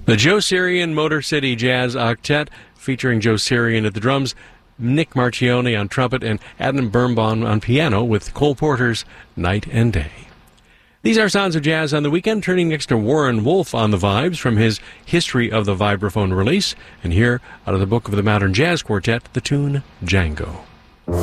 The Joe Sirian Motor City Jazz Octet, featuring Joe Sirian at the drums, Nick Marchione on trumpet, and Adam Birnbaum on piano, with Cole Porter's Night and Day. These are Sounds of Jazz on the Weekend, turning next to Warren Wolf on the vibes from his History of the Vibraphone release, and here, out of the Book of the Modern Jazz Quartet, the tune Django.